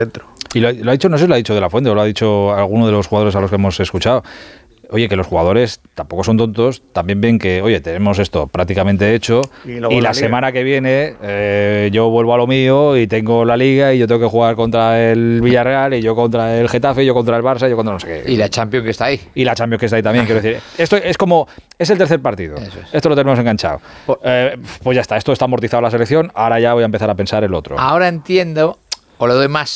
dentro. Y lo ha dicho, no sé si lo ha dicho De La Fuente o lo ha dicho alguno de los jugadores a los que hemos escuchado. Oye, que los jugadores tampoco son tontos, también ven que, oye, tenemos esto prácticamente hecho y la semana que viene yo vuelvo a lo mío y tengo la Liga y yo tengo que jugar contra el Villarreal y yo contra el Getafe y yo contra el Barça y yo contra no sé qué. Y la Champions que está ahí. Y la Champions que está ahí también, quiero decir. Esto es como, es el tercer partido. Esto lo tenemos enganchado. Pues ya está, esto está amortizado la selección, ahora ya voy a empezar a pensar el otro. Ahora entiendo, o le doy más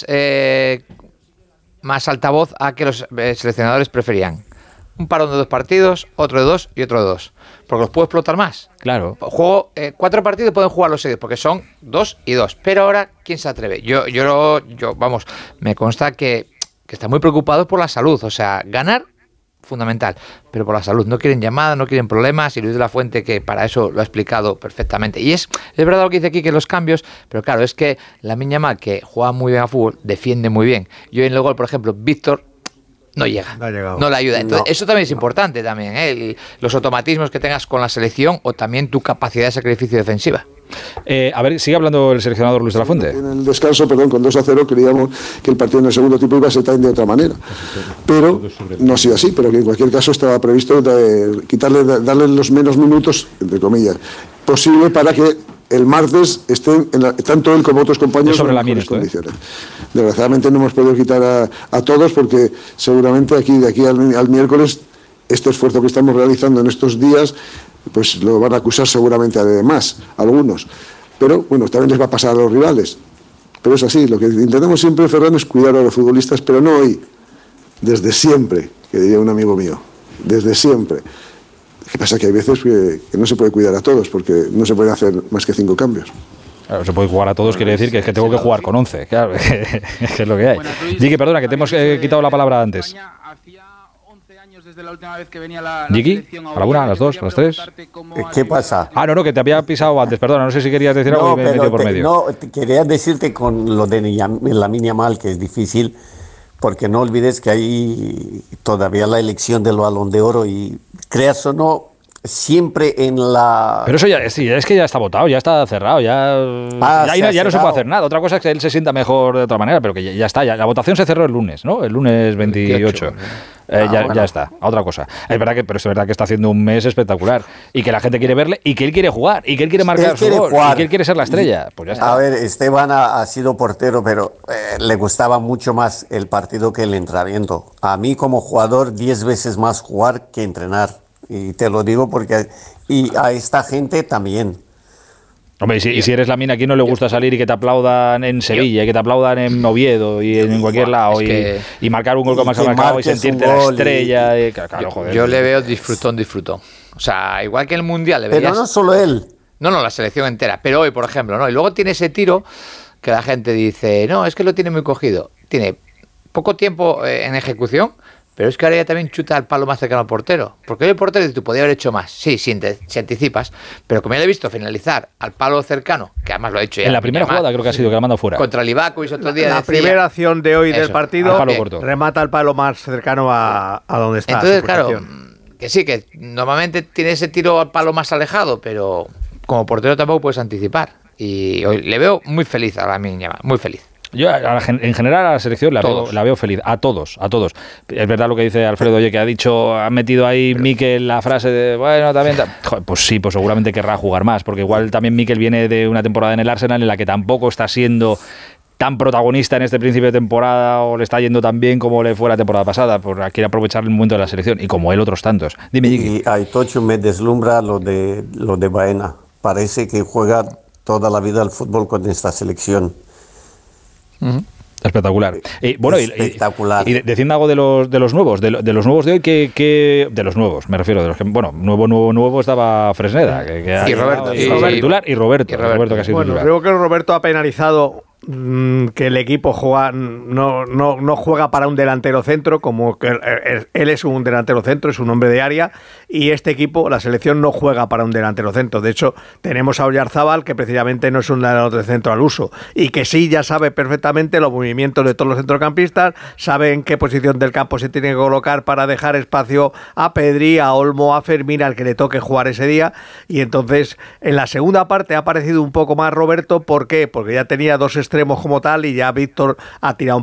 altavoz a que los seleccionadores preferían un parón de 2 partidos, otro de 2 y otro de 2. Porque los puedo explotar más. Claro. Juego 4 partidos, pueden jugar los seguidos, porque son 2 y 2. Pero ahora, ¿quién se atreve? Yo vamos, me consta que están muy preocupados por la salud. O sea, ganar, fundamental. Pero por la salud. No quieren llamadas, no quieren problemas. Y Luis de la Fuente, que para eso lo ha explicado perfectamente. Y es verdad lo que dice aquí, que los cambios, pero claro, es que Lamine Yamal, que juega muy bien a fútbol, defiende muy bien. Y hoy en el gol, por ejemplo, Víctor no llega, no le ayuda. Entonces, eso también es importante también, los automatismos que tengas con la selección o también tu capacidad de sacrificio defensiva. A ver, sigue hablando el seleccionador Luis de la Fuente. En el descanso, con 2-0 creíamos que el partido en el segundo tiempo iba a ser también de otra manera. Pero no ha sido así, pero que en cualquier caso estaba previsto darle los menos minutos, entre comillas, posible para que el martes estén tanto él como otros compañeros en mejores condiciones. Desgraciadamente no hemos podido quitar a todos porque seguramente de aquí al miércoles este esfuerzo que estamos realizando en estos días pues lo van a acusar seguramente además algunos, pero bueno, también les va a pasar a los rivales, pero es así. Lo que intentamos siempre, Ferran, es cuidar a los futbolistas, pero no hoy, desde siempre, que diría un amigo mío, desde siempre. ¿Qué pasa? Que hay veces que no se puede cuidar a todos porque no se pueden hacer más que 5 cambios. Claro, se puede jugar a todos, quiere decir que tengo que jugar con 11, claro, que es lo que hay. Jiki, perdona, que te hemos quitado la palabra antes. Desde la última vez que venía la Jiki, ¿a la 1, a las 2, a las 3? ¿Qué pasa? No, que te había pisado antes, perdona, no sé si querías decir algo y me he metido por medio. No, quería decirte con lo de Lamine Yamal, que es difícil, porque no olvides que hay todavía la elección del Balón de Oro y creas o no, siempre en la... Pero eso ya, sí, es que ya está votado, ya está cerrado, ya no se puede hacer nada. Otra cosa es que él se sienta mejor de otra manera, pero que ya está. La votación se cerró el lunes, ¿no? El lunes 28. Ya está, a otra cosa. Es verdad pero es verdad que está haciendo un mes espectacular y que la gente quiere verle y que él quiere jugar y que él quiere marcar su gol y que él quiere ser la estrella. Pues ya está. A ver, Esteban ha sido portero, pero le gustaba mucho más el partido que el entrenamiento. A mí como jugador 10 veces más jugar que entrenar. Y te lo digo porque a esta gente también. Hombre, y si eres Lamine, aquí no le gusta salir y que te aplaudan en Sevilla, y que te aplaudan en Oviedo y en cualquier lado, y marcar un gol como has marcado y sentirte la estrella. Claro, joder. Yo le veo disfrutón. O sea, igual que en el Mundial. Le verías... Pero no solo él. No, la selección entera. Pero hoy, por ejemplo, ¿no? Y luego tiene ese tiro que la gente dice, no, es que lo tiene muy cogido. Tiene poco tiempo en ejecución. Pero es que ahora ya también chuta al palo más cercano al portero. Porque hoy el portero dice, tú podías haber hecho más. Sí, si anticipas. Pero como ya le he visto finalizar al palo cercano, que además lo ha hecho ya. En la primera jugada creo que ha sido que la manda fuera. Contra Livakovic otro día. La primera acción de hoy del partido remata al palo más cercano a donde está. Entonces, claro, que sí, que normalmente tiene ese tiro al palo más alejado, pero como portero tampoco puedes anticipar. Y hoy le veo muy feliz a Lamine Yamal, muy feliz. Yo en general a la selección la veo feliz, a todos. Es verdad lo que dice Alfredo, oye, que ha metido ahí Mikel la frase de, bueno, también... Joder, pues sí, pues seguramente querrá jugar más, porque igual también Mikel viene de una temporada en el Arsenal en la que tampoco está siendo tan protagonista en este principio de temporada o le está yendo tan bien como le fue la temporada pasada, por quiere aprovechar el momento de la selección y como él otros tantos. Dime, Jiki. Y a Itochu me deslumbra lo de Baena. Parece que juega toda la vida al fútbol con esta selección. Espectacular. Espectacular. Y diciendo algo de los nuevos, de los nuevos de hoy, de los nuevos, me refiero, de los que, bueno, nuevo estaba Fresneda, y Roberto, titular, y Roberto que ha sido titular. Creo que Roberto ha penalizado que el equipo no juega para un delantero centro, como que él es un delantero centro, es un hombre de área, y este equipo, la selección, no juega para un delantero centro. De hecho, tenemos a Oyarzábal, que precisamente no es un delantero centro al uso, y que sí ya sabe perfectamente los movimientos de todos los centrocampistas, sabe en qué posición del campo se tiene que colocar para dejar espacio a Pedri, a Olmo, a Fermín, al que le toque jugar ese día, y entonces en la segunda parte ha aparecido un poco más Roberto. ¿Por qué? Porque ya tenía dos extremos como tal y ya Víctor ha tirado